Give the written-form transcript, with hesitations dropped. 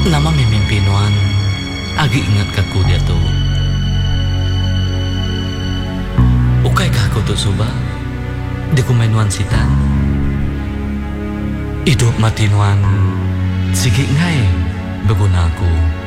Nama mimimpinuan, agi ingat kaku dia tu. Ukay kako tu suba, di kumenuan sitan. Hidup matinuan, sige ngay, baguna aku.